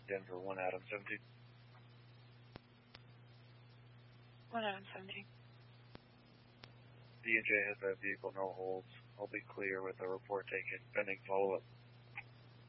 Denver 1 Adam 17. 1 Adam 17. D&J has that vehicle, no holds. I'll be clear with a report taken pending follow-up.